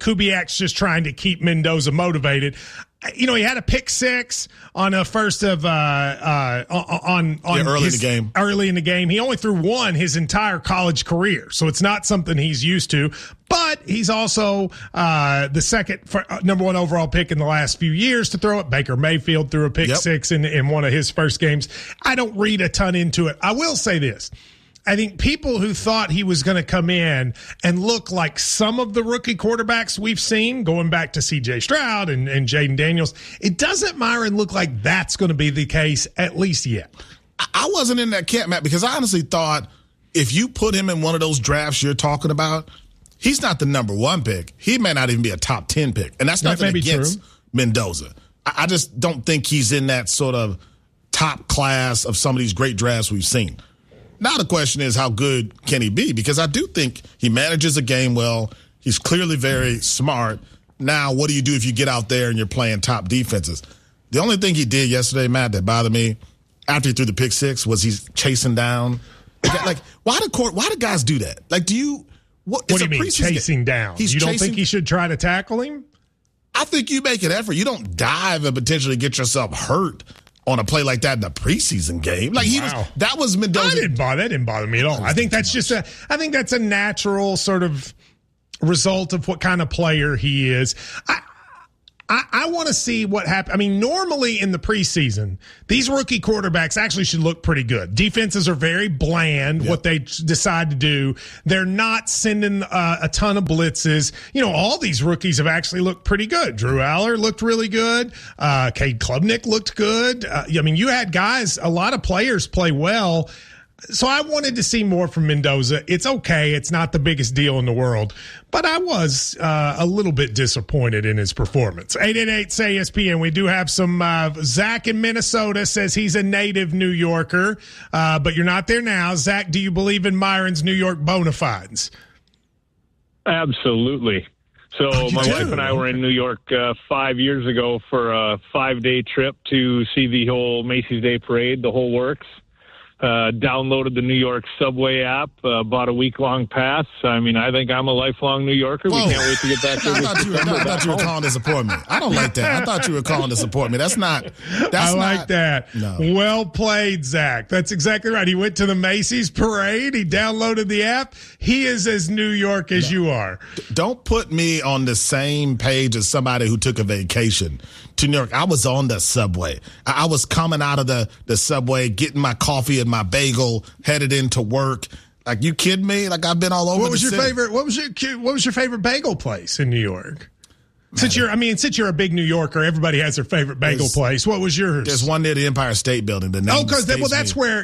Kubiak's just trying to keep Mendoza motivated. He had a pick six on a first of early in the game. He only threw one his entire college career, so it's not something he's used to. But he's also the second number one overall pick in the last few years to throw it. Baker Mayfield threw a pick six in one of his first games. I don't read a ton into it. I will say this. I think people who thought he was going to come in and look like some of the rookie quarterbacks we've seen, going back to C.J. Stroud and Jaden Daniels, it doesn't, Myron, look like that's going to be the case, at least yet. I wasn't in that camp, Matt, because I honestly thought if you put him in one of those drafts you're talking about, he's not the number one pick. He may not even be a top 10 pick. And that's nothing against Mendoza. I just don't think he's in that sort of top class of some of these great drafts we've seen. Now the question is, how good can he be? Because I do think he manages a game well. He's clearly very smart. Now, what do you do if you get out there and you're playing top defenses? The only thing he did yesterday, Matt, that bothered me after he threw the pick six was he's chasing down. Like, why do guys do that? Like, what do you mean chasing down? You don't think he should try to tackle him? I think you make an effort. You don't dive and potentially get yourself hurt on a play like that in a preseason game. Like that was Mendoza. That didn't bother me at all. I think that's I think that's a natural sort of result of what kind of player he is. I want to see what happens. I mean, normally in the preseason, these rookie quarterbacks actually should look pretty good. Defenses are very bland, what they decide to do. They're not sending a ton of blitzes. All these rookies have actually looked pretty good. Drew Aller looked really good. Cade Klubnik looked good. You had guys, a lot of players play well. So I wanted to see more from Mendoza. It's okay. It's not the biggest deal in the world. But I was a little bit disappointed in his performance. 888-SAY-ESPN. We do have some Zach in Minnesota says he's a native New Yorker, but you're not there now. Zach, do you believe in Myron's New York bona fides? Absolutely. So my wife and I were in New York 5 years ago for a 5-day trip to see the whole Macy's Day Parade, the whole works. Downloaded the New York subway app, bought a week-long pass. I mean, I think I'm a lifelong New Yorker. Whoa. We can't wait to get back there. I thought you were calling to support me. I don't like that. I thought you were calling to support me. I like that. No. Well played, Zach. That's exactly right. He went to the Macy's parade. He downloaded the app. He is as New York as you are. Don't put me on the same page as somebody who took a vacation to New York. I was on the subway. I was coming out of the subway, getting my coffee and my bagel, headed into work. Like, you kidding me? Like, I've been all over the city. What was your favorite bagel place in New York? Since you're a big New Yorker, everybody has their favorite bagel place. What was yours? There's one near the Empire State Building. That's where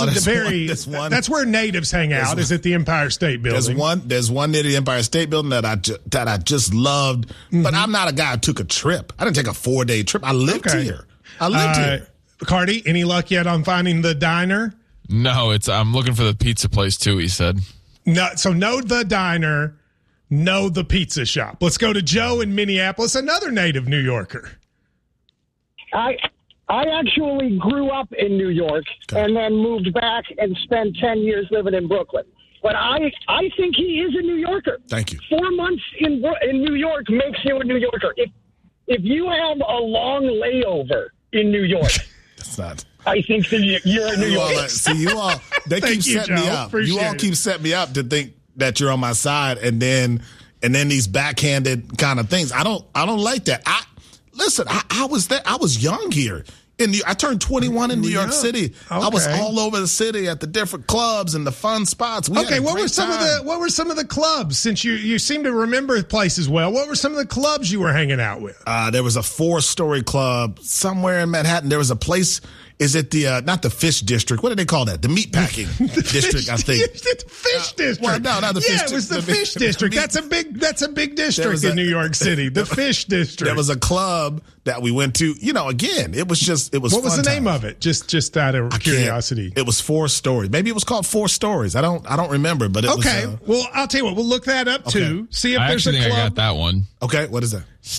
natives hang out. Is at the Empire State Building. There's one near the Empire State Building that I just loved. Mm-hmm. But I'm not a guy who took a trip. I didn't take a 4-day trip. I lived here. Cardi, any luck yet on finding the diner? No, I'm looking for the pizza place too, he said. No, so no the diner, no the pizza shop. Let's go to Joe in Minneapolis, another native New Yorker. I actually grew up in New York and then moved back and spent 10 years living in Brooklyn. But I think he is a New Yorker. Thank you. 4 months in New York makes you a New Yorker. If you have a long layover in New York, that's not. I think that you're a New Yorker. They keep setting me up. You all keep setting me up to think that you're on my side, and then these backhanded kind of things. I don't like that. I was there. I was young here. I turned 21 in New York City. Okay. I was all over the city at the different clubs and the fun spots. What were some of the clubs? Since you seem to remember places well, what were some of the clubs you were hanging out with? There was a 4-story club somewhere in Manhattan. There was a place. Is it not the Fish District? What do they call that? The Meatpacking District, I think. The Fish District. Well, no, not the Fish District. Yeah, it was the Fish District. That's a big district in New York City. The Fish District. There was a club that we went to. Again, it was What was the name of it? Just out of curiosity. It was 4 stories. Maybe it was called 4 Stories. I don't remember, but it was. Okay. Well, I'll tell you what. We'll look that up too. See if there's a club. I got that one. Okay. What is that?